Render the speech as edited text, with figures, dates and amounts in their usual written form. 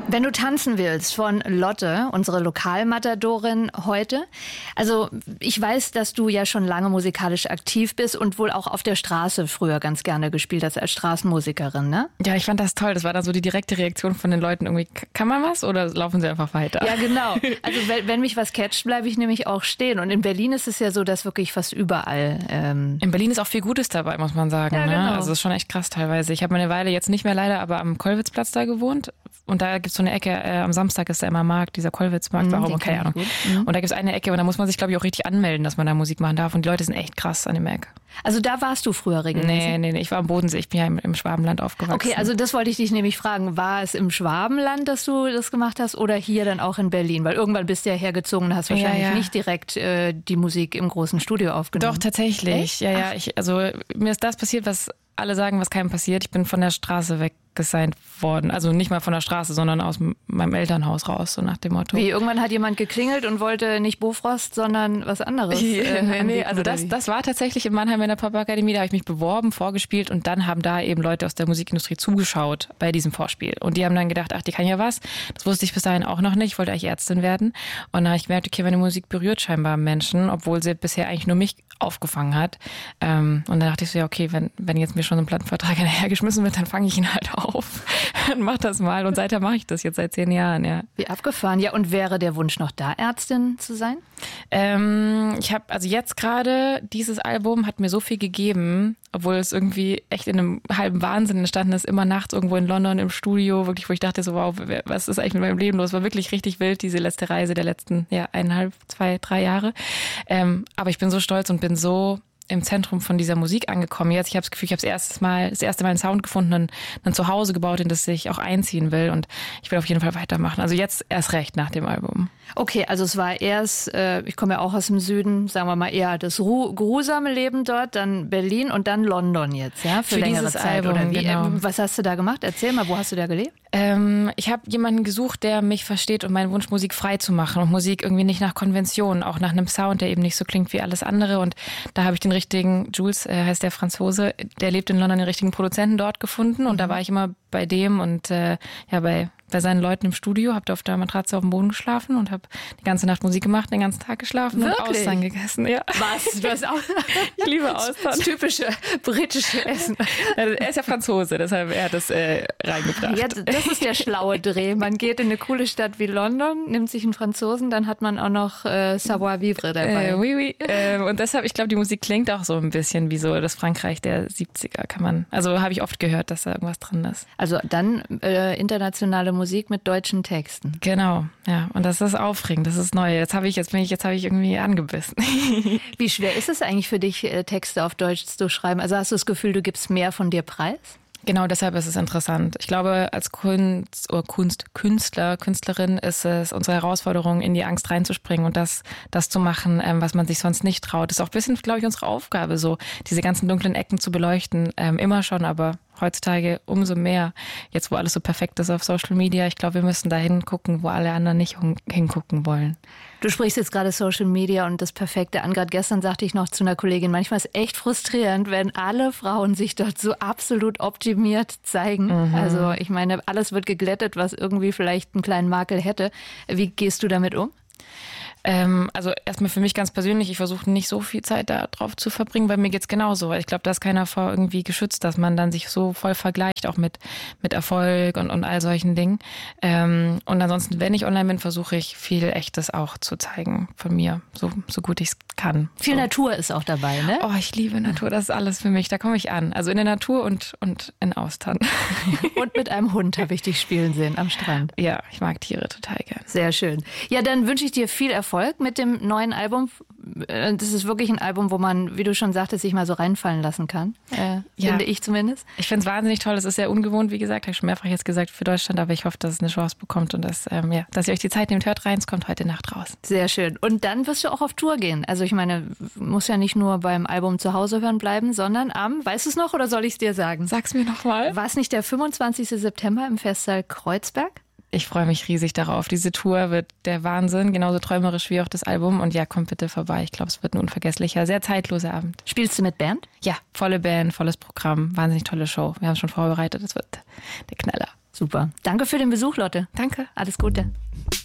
Wenn du tanzen willst von Lotte, unsere Lokalmatadorin heute. Also ich weiß, dass du ja schon lange musikalisch aktiv bist und wohl auch auf der Straße früher ganz gerne gespielt hast als Straßenmusikerin, ne? Ja, ich fand das toll. Das war dann so die direkte Reaktion von den Leuten. Irgendwie, kann man was oder laufen sie einfach weiter? Ja, genau. Also wenn mich was catcht, bleibe ich nämlich auch stehen. Und in Berlin ist es ja so, dass wirklich fast überall... In Berlin ist auch viel Gutes dabei, muss man sagen. Ja, genau. Ne? Also das ist schon echt krass teilweise. Ich habe eine Weile jetzt nicht mehr leider, aber am Kollwitzplatz da gewohnt. Und da gibt's so eine Ecke, am Samstag ist da immer Markt, dieser Kollwitzmarkt, warum, keine Ahnung. Und da gibt's eine Ecke und da muss man sich, glaube ich, auch richtig anmelden, dass man da Musik machen darf. Und die Leute sind echt krass an dem Eck. Also da warst du früher regelmäßig? Nee, ich war am Bodensee, ich bin ja im Schwabenland aufgewachsen. Okay, also das wollte ich dich nämlich fragen. War es im Schwabenland, dass du das gemacht hast oder hier dann auch in Berlin? Weil irgendwann bist du ja hergezogen und hast wahrscheinlich nicht direkt die Musik im großen Studio aufgenommen. Doch, tatsächlich. Echt? Ja. Mir ist das passiert, was alle sagen, was keinem passiert. Ich bin von der Straße weggesigned worden. Also nicht mal von der Straße, sondern aus meinem Elternhaus raus, so nach dem Motto. Wie, irgendwann hat jemand geklingelt und wollte nicht Bofrost, sondern was anderes? Nee, also das war tatsächlich in Mannheim in der Popakademie. Da habe ich mich beworben, vorgespielt und dann haben da eben Leute aus der Musikindustrie zugeschaut bei diesem Vorspiel. Und die haben dann gedacht, ach, die kann ja was. Das wusste ich bis dahin auch noch nicht. Ich wollte eigentlich Ärztin werden. Und dann habe ich gemerkt, okay, meine Musik berührt scheinbar Menschen, obwohl sie bisher eigentlich nur mich aufgefangen hat. Und dann dachte ich so, ja, okay, wenn jetzt mir schon so ein Plattenvertrag hinterhergeschmissen wird, dann fange ich ihn halt auf und mach das mal. Und seither mache ich das jetzt seit 10 Jahren, ja. Wie abgefahren. Ja, und wäre der Wunsch noch da, Ärztin zu sein? Ich habe, also jetzt gerade, dieses Album hat mir so viel gegeben, obwohl es irgendwie echt in einem halben Wahnsinn entstanden ist, immer nachts irgendwo in London im Studio, wirklich, wo ich dachte so, wow, was ist eigentlich mit meinem Leben los? War wirklich richtig wild, diese letzte Reise der letzten, 1,5, 2, 3 Jahre. Aber ich bin so stolz und bin so im Zentrum von dieser Musik angekommen. Jetzt, ich habe das Gefühl, ich habe das erste Mal einen Sound gefunden, ein Zuhause gebaut, in das ich auch einziehen will. Und ich will auf jeden Fall weitermachen. Also jetzt erst recht nach dem Album. Okay, also es war erst, ich komme ja auch aus dem Süden, sagen wir mal eher das geruhsame Leben dort, dann Berlin und dann London jetzt, ja? Für längere dieses Zeit Album, oder wie? Genau. Was hast du da gemacht? Erzähl mal, wo hast du da gelebt? Ich habe jemanden gesucht, der mich versteht und meinen Wunsch, Musik frei zu machen. Und Musik irgendwie nicht nach Konventionen, auch nach einem Sound, der eben nicht so klingt wie alles andere. Und da habe ich den richtigen, Jules heißt der Franzose, der lebt in London, den richtigen Produzenten dort gefunden. Und da war ich immer bei dem und bei seinen Leuten im Studio, habe da auf der Matratze auf dem Boden geschlafen und habe die ganze Nacht Musik gemacht, den ganzen Tag geschlafen und Austern gegessen. Ja. Was? Du hast auch Ich liebe Austern. Das typische britische Essen. Er ist ja Franzose, deshalb er hat das reingebracht. Ja, das ist der schlaue Dreh. Man geht in eine coole Stadt wie London, nimmt sich einen Franzosen, dann hat man auch noch Savoir-vivre dabei. Oui. Und deshalb, ich glaube, die Musik klingt auch so ein bisschen wie so das Frankreich der 70er, also habe ich oft gehört, dass da irgendwas drin ist. Also dann internationale Musik mit deutschen Texten. Genau, ja. Und das ist aufregend, das ist neu. Jetzt habe ich irgendwie angebissen. Wie schwer ist es eigentlich für dich, Texte auf Deutsch zu schreiben? Also hast du das Gefühl, du gibst mehr von dir preis? Genau, deshalb ist es interessant. Ich glaube, als Künstlerin ist es unsere Herausforderung, in die Angst reinzuspringen und das zu machen, was man sich sonst nicht traut. Das ist auch ein bisschen, glaube ich, unsere Aufgabe, so diese ganzen dunklen Ecken zu beleuchten. Immer schon, aber heutzutage umso mehr. Jetzt, wo alles so perfekt ist auf Social Media, ich glaube, wir müssen da hingucken, wo alle anderen nicht hingucken wollen. Du sprichst jetzt gerade Social Media und das Perfekte an. Gerade gestern sagte ich noch zu einer Kollegin, manchmal ist es echt frustrierend, wenn alle Frauen sich dort so absolut optimiert zeigen. Also ich meine, alles wird geglättet, was irgendwie vielleicht einen kleinen Makel hätte. Wie gehst du damit um? Also erstmal für mich ganz persönlich, ich versuche nicht so viel Zeit da drauf zu verbringen, weil mir geht's genauso. Weil ich glaube, da ist keiner vor irgendwie geschützt, dass man dann sich so voll vergleicht, auch mit Erfolg und all solchen Dingen. Und ansonsten, wenn ich online bin, versuche ich viel Echtes auch zu zeigen von mir, so gut ich es kann. Viel Natur ist auch dabei, ne? Oh, ich liebe Natur, das ist alles für mich. Da komme ich an. Also in der Natur und in Austern. Und mit einem Hund habe ich dich spielen sehen am Strand. Ja, ich mag Tiere total gern. Sehr schön. Ja, dann wünsche ich dir viel Erfolg mit dem neuen Album. Das ist wirklich ein Album, wo man, wie du schon sagtest, sich mal so reinfallen lassen kann. Finde ich zumindest. Ich finde es wahnsinnig toll. Es ist sehr ungewohnt, wie gesagt, habe ich schon mehrfach jetzt gesagt, für Deutschland, aber ich hoffe, dass es eine Chance bekommt und dass ihr euch die Zeit nehmt, hört rein, es kommt heute Nacht raus. Sehr schön. Und dann wirst du auch auf Tour gehen. Also ich meine, muss ja nicht nur beim Album zu Hause hören bleiben, sondern weißt du es noch oder soll ich es dir sagen? Sag's mir noch mal. War es nicht der 25. September im Festsaal Kreuzberg? Ich freue mich riesig darauf. Diese Tour wird der Wahnsinn, genauso träumerisch wie auch das Album. Und ja, kommt bitte vorbei. Ich glaube, es wird ein unvergesslicher, sehr zeitloser Abend. Spielst du mit Band? Ja, volle Band, volles Programm, wahnsinnig tolle Show. Wir haben es schon vorbereitet, es wird der Knaller. Super. Danke für den Besuch, Lotte. Danke. Alles Gute.